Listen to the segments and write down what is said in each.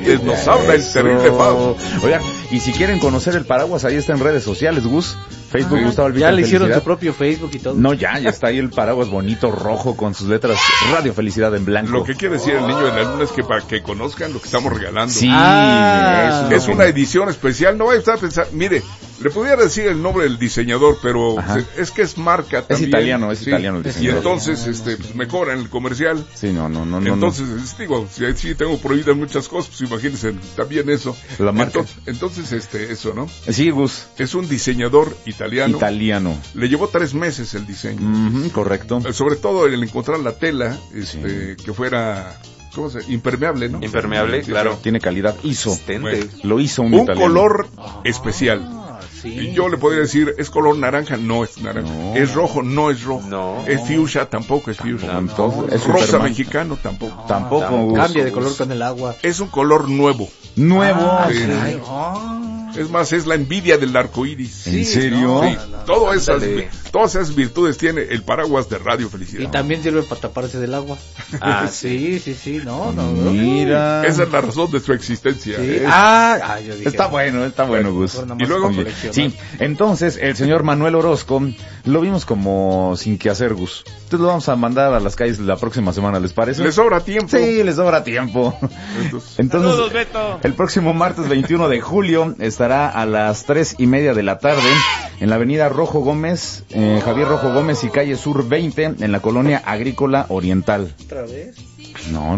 Aguascalientes, nos habla el terrible Fausto. Oigan, y si quieren conocer el paraguas, ahí está en redes sociales, Gus. Facebook, Gustavo Alvito. Ya le hicieron Felicidad. su propio Facebook y todo. No, ya está ahí el paraguas bonito, rojo, con sus letras Radio Felicidad en blanco. Lo que quiere decir el niño de la luna es que para que conozcan lo que estamos regalando. Sí, es una edición especial. No vaya a estar a pensar, mire, le pudiera decir el nombre del diseñador, pero es que es marca también. Italiano, es sí. italiano el diseñador. Y entonces pues, me cobran el comercial. Sí, no. Entonces, digo, si tengo prohibidas muchas cosas, pues imagínense también eso. La marca. Entonces, eso, ¿no? Sí, Gus. Es un diseñador italiano. Le llevó 3 meses el diseño. Correcto. Sobre todo el encontrar la tela, que fuera, ¿cómo se llama? Impermeable, ¿no? Impermeable, claro. Tiene calidad ISO. Bueno, lo hizo un italiano. Color especial. Sí. Y yo le podría decir, ¿es color naranja? No es naranja. No. ¿Es rojo? No es rojo. No. ¿Es fuchsia? Tampoco es fuchsia. Tampoco. Es ¿Rosa Superman. mexicano? Tampoco. Tampoco, Gus. Cambia de color con el agua. Es un color nuevo. Nuevo. Sí. Es más, es la envidia del arco iris. ¿En serio? Sí. Todas esas virtudes tiene el paraguas de Radio Felicidad. Y también sirve para taparse del agua. Sí, no. Mira. Esa es la razón de su existencia. Sí. Yo dije. Está bueno, Gus. Y luego, sí, entonces el señor Manuel Orozco lo vimos como sin que hacer, Gus. Entonces lo vamos a mandar a las calles la próxima semana, ¿les parece? ¿Les sobra tiempo? Sí, les sobra tiempo. Entonces, saludos, Beto. El próximo martes 21 de julio estará a las 3:30 de la tarde en la avenida Rojo Gómez, Javier Rojo Gómez y calle Sur 20 en la colonia agrícola oriental. ¿Otra vez? No.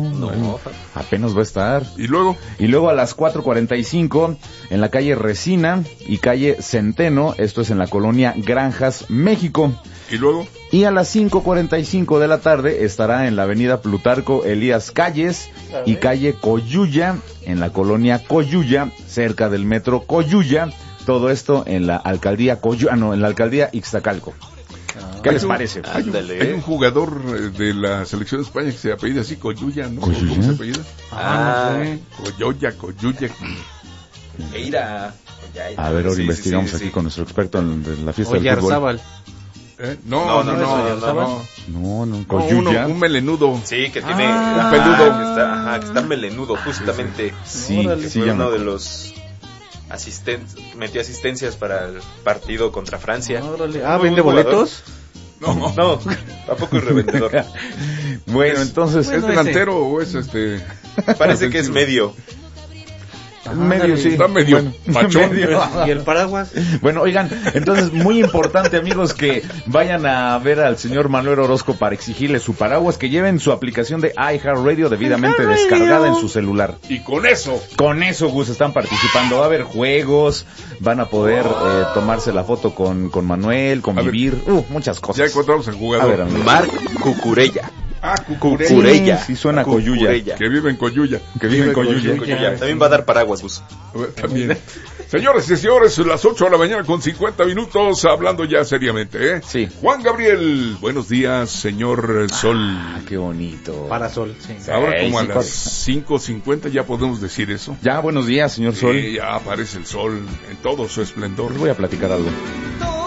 Apenas va a estar. ¿Y luego? Y luego a las 4:45 en la calle Resina y calle Centeno, esto es en la colonia Granjas, México. ¿Y luego? Y a las 5:45 de la tarde estará en la avenida Plutarco Elías Calles y calle Coyuya, en la colonia Coyuya, cerca del metro Coyuya. Todo esto en la alcaldía en la alcaldía Ixtacalco. ¿Qué les parece? Hay un jugador de la selección de España que se apellida así, Coyuya, ¿no? ¿Coyuya? ¿Cómo se apellida? No sé. Coyuya. Eira. A ver, ahora investigamos aquí con nuestro experto en la fiesta del fútbol. Oyarzábal. No. Coyuya. Un melenudo. Sí, que tiene un peludo. Que está melenudo, justamente. Sí, Fue uno de los metió asistencias para el partido contra Francia. ¿Vende boletos? No, tampoco es revendedor. Bueno, entonces... ¿Es delantero o es Parece que es medio. Medio, sí. Está medio machón. ¿Y el paraguas? Bueno, oigan, entonces muy importante, amigos, que vayan a ver al señor Manuel Orozco para exigirle su paraguas, que lleven su aplicación de iHeartRadio debidamente descargada en su celular. Y con eso, Gus, están participando. Va a haber juegos, van a poder tomarse la foto con Manuel, convivir, muchas cosas. Ya encontramos el jugador. A ver, amigos. Marc Cucurella. Cucurella. Sí, suena Coyuya. Que vive en Coyuya. También va a dar paraguas, Gus. También. Señores y señores, las 8 de la mañana con 50 minutos, hablando ya seriamente, ¿eh? Sí. Juan Gabriel, buenos días, señor Sol. Qué bonito. Parasol, sí. Ahora como a las 5:50 ya podemos decir eso. Ya, buenos días, señor Sol. Ya aparece el sol en todo su esplendor. Les voy a platicar algo.